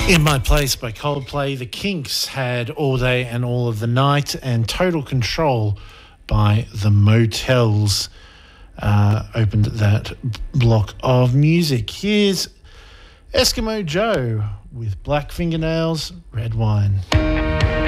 In My Place by Coldplay, The Kinks had All Day and All of the Night, and Total Control by The Motels opened that block of music. Here's Eskimo Joe with Black Fingernails, Red Wine.